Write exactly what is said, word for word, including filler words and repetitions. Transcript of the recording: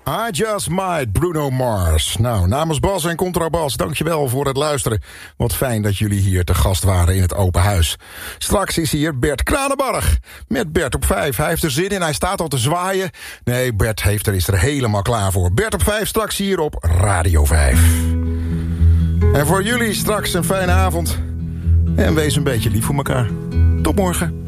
I Just Might, Bruno Mars. Nou, namens Bas en Contrabas, dankjewel voor het luisteren. Wat fijn dat jullie hier te gast waren in het open huis. Straks is hier Bert Kranenbarg. Met Bert op vijf. Hij heeft er zin in, hij staat al te zwaaien. Nee, Bert heeft er, is er helemaal klaar voor. Bert op vijf straks hier op Radio vijf. En voor jullie straks een fijne avond. En wees een beetje lief voor elkaar. Tot morgen.